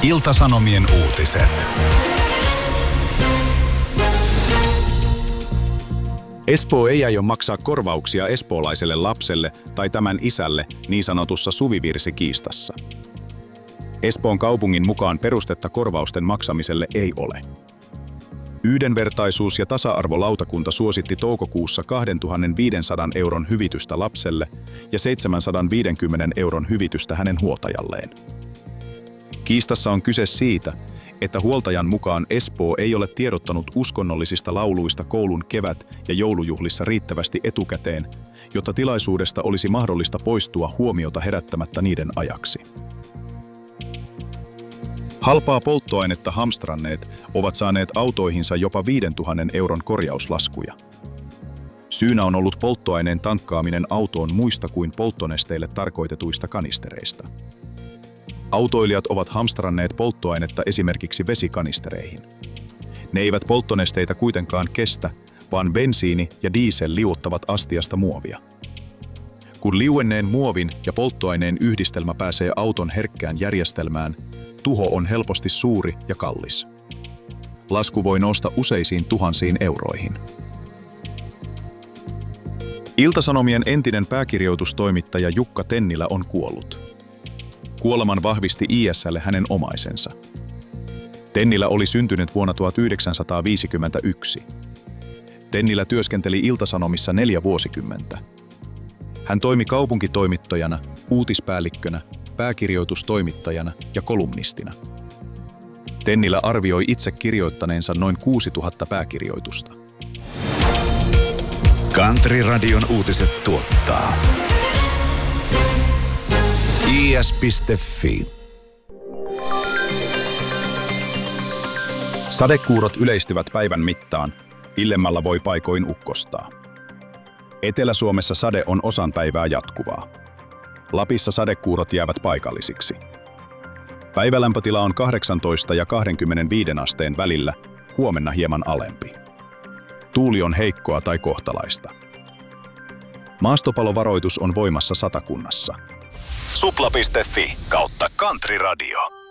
Ilta-Sanomien uutiset. Espoo ei aio maksaa korvauksia espoolaiselle lapselle tai tämän isälle niin sanotussa suvivirsikiistassa. Espoon kaupungin mukaan perustetta korvausten maksamiselle ei ole. Yhdenvertaisuus- ja tasa-arvolautakunta suositti toukokuussa 2500 euron hyvitystä lapselle ja 750 euron hyvitystä hänen huoltajalleen. Kiistassa on kyse siitä, että huoltajan mukaan Espoo ei ole tiedottanut uskonnollisista lauluista koulun kevät- ja joulujuhlissa riittävästi etukäteen, jotta tilaisuudesta olisi mahdollista poistua huomiota herättämättä niiden ajaksi. Halpaa polttoainetta hamstranneet ovat saaneet autoihinsa jopa 5000 euron korjauslaskuja. Syynä on ollut polttoaineen tankkaaminen autoon muista kuin polttonesteille tarkoitetuista kanistereista. Autoilijat ovat hamstranneet polttoainetta esimerkiksi vesikanistereihin. Ne eivät polttonesteitä kuitenkaan kestä, vaan bensiini ja diesel liuottavat astiasta muovia. Kun liuenneen muovin ja polttoaineen yhdistelmä pääsee auton herkkään järjestelmään, tuho on helposti suuri ja kallis. Lasku voi nousta useisiin tuhansiin euroihin. Ilta-Sanomien entinen pääkirjoitustoimittaja Jukka Tennilä on kuollut. Kuoleman vahvisti IS:lle hänen omaisensa. Tennilä oli syntynyt vuonna 1951. Tennilä työskenteli Ilta-Sanomissa 4 vuosikymmentä. Hän toimi kaupunkitoimittajana, uutispäällikkönä, pääkirjoitustoimittajana ja kolumnistina. Tennilä arvioi itse kirjoittaneensa noin 6000 pääkirjoitusta. Country-radion uutiset tuottaa is.fi. Sadekuurot yleistyvät päivän mittaan. Illemmalla voi paikoin ukkostaa. Etelä-Suomessa sade on osan päivää jatkuvaa. Lapissa sadekuurot jäävät paikallisiksi. Päivälämpötila on 18 ja 25 asteen välillä, huomenna hieman alempi. Tuuli on heikkoa tai kohtalaista. Maastopalovaroitus on voimassa Satakunnassa. Supla.fi/Country Radio.